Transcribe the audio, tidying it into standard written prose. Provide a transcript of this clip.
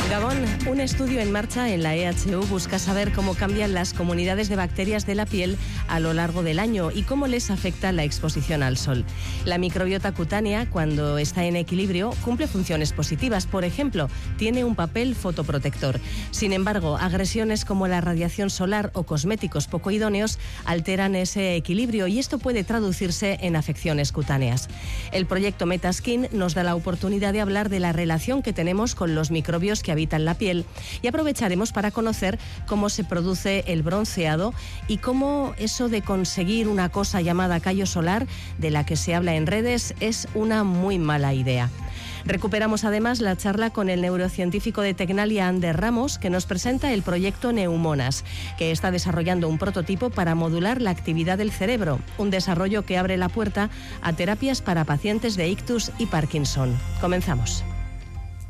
Gabón, un estudio en marcha en la EHU busca saber cómo cambian las comunidades de bacterias de la piel a lo largo del año y cómo les afecta la exposición al sol. La microbiota cutánea, cuando está en equilibrio, cumple funciones positivas. Por ejemplo, tiene un papel fotoprotector. Sin embargo, agresiones como la radiación solar o cosméticos poco idóneos alteran ese equilibrio y esto puede traducirse en afecciones cutáneas. El proyecto Metaskin nos da la oportunidad de hablar de la relación que tenemos con los microbios que habitan la piel y aprovecharemos para conocer cómo se produce el bronceado y cómo eso de conseguir una cosa llamada callo solar, de la que se habla en redes, es una muy mala idea. Recuperamos además la charla con el neurocientífico de Tecnalia, Ander Ramos, que nos presenta el proyecto Neumonas, que está desarrollando un prototipo para modular la actividad del cerebro, un desarrollo que abre la puerta a terapias para pacientes de ictus y Parkinson. Comenzamos.